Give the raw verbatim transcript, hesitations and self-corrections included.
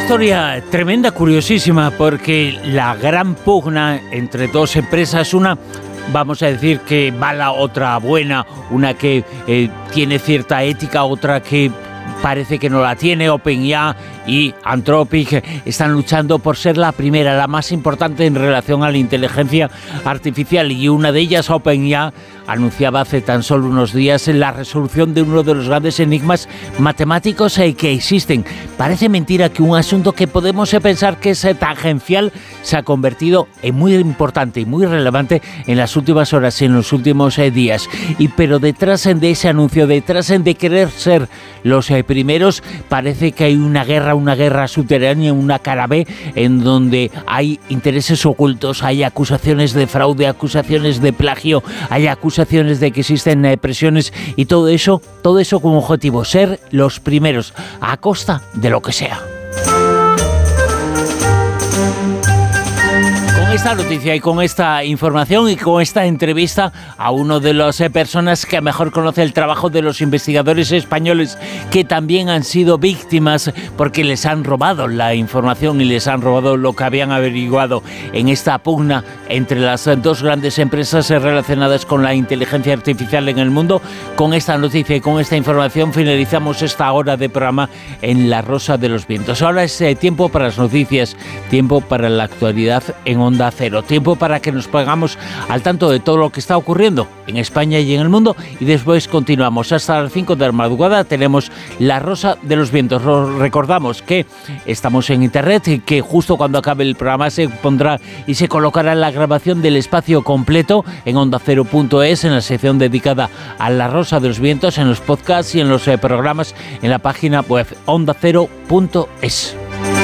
Historia tremenda, curiosísima, porque la gran pugna entre dos empresas, una, vamos a decir que mala, otra buena, una que eh, tiene cierta ética, otra que parece que no la tiene, OpenAI y Anthropic están luchando por ser la primera, la más importante en relación a la inteligencia artificial, y una de ellas, OpenAI, anunciaba hace tan solo unos días la resolución de uno de los grandes enigmas matemáticos que existen. Parece mentira que un asunto que podemos pensar que es tangencial se ha convertido en muy importante y muy relevante en las últimas horas y en los últimos eh, días. Y pero detrás de ese anuncio, detrás de querer ser los eh, primeros, parece que hay una guerra, una guerra subterránea, una cara B, en donde hay intereses ocultos, hay acusaciones de fraude, acusaciones de plagio, hay acusaciones de que existen eh, presiones, y todo eso, todo eso como objetivo, ser los primeros, a costa de lo que sea. Con esta noticia y con esta información y con esta entrevista a uno de las eh, personas que mejor conoce el trabajo de los investigadores españoles, que también han sido víctimas porque les han robado la información y les han robado lo que habían averiguado en esta pugna entre las dos grandes empresas relacionadas con la inteligencia artificial en el mundo. Con esta noticia y con esta información finalizamos esta hora de programa en La Rosa de los Vientos. Ahora es eh, tiempo para las noticias, tiempo para la actualidad en Onda Cero, tiempo para que nos pongamos al tanto de todo lo que está ocurriendo en España y en el mundo, y después continuamos hasta las cinco de la madrugada. Tenemos La Rosa de los Vientos. Recordamos que estamos en internet y que justo cuando acabe el programa se pondrá y se colocará la grabación del espacio completo en onda cero punto es, en la sección dedicada a La Rosa de los Vientos, en los podcasts y en los eh, programas en la página web onda cero punto es.